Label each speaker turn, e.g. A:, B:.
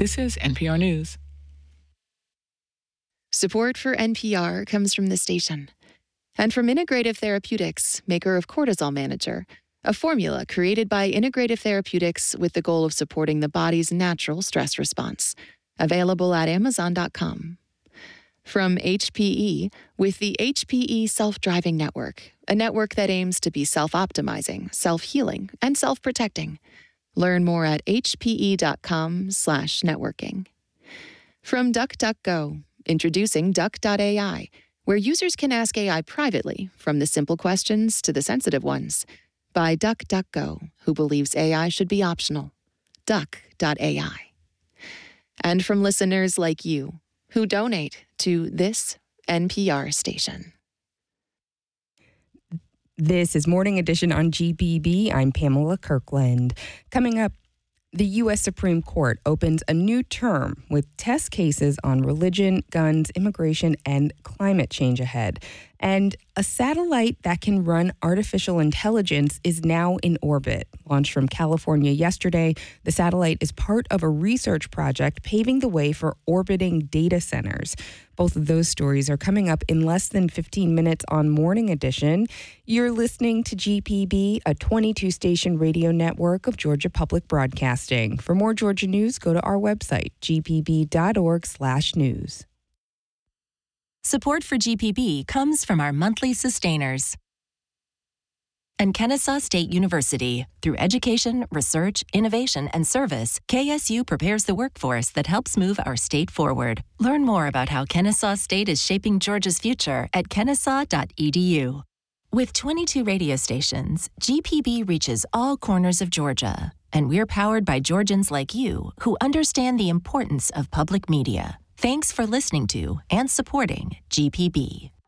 A: This is NPR News.
B: Support for NPR comes from the station and from Integrative Therapeutics, maker of Cortisol Manager, a formula created by Integrative Therapeutics with the goal of supporting the body's natural stress response. Available at Amazon.com. From HPE, with the HPE Self-Driving Network, a network that aims to be self-optimizing, self-healing, and self-protecting. Learn more at hpe.com/networking. From DuckDuckGo, introducing Duck.ai, where users can ask AI privately, from the simple questions to the sensitive ones. By DuckDuckGo, who believes AI should be optional. Duck.ai. And from listeners like you, who donate to this NPR station.
C: This is Morning Edition on GPB. I'm Pamela Kirkland. Coming up, the U.S. Supreme Court opens a new term with test cases on religion, guns, immigration, and climate change ahead. And a satellite that can run artificial intelligence is now in orbit. Launched from California yesterday, the satellite is part of a research project paving the way for orbiting data centers. Both of those stories are coming up in less than 15 minutes on Morning Edition. You're listening to GPB, a 22-station radio network of Georgia Public Broadcasting. For more Georgia news, go to our website, gpb.org/news.
D: Support for GPB comes from our monthly sustainers. And Kennesaw State University. Through education, research, innovation, and service, KSU prepares the workforce that helps move our state forward. Learn more about how Kennesaw State is shaping Georgia's future at kennesaw.edu. With 22 radio stations, GPB reaches all corners of Georgia. And we're powered by Georgians like you who understand the importance of public media. Thanks for listening to and supporting GPB.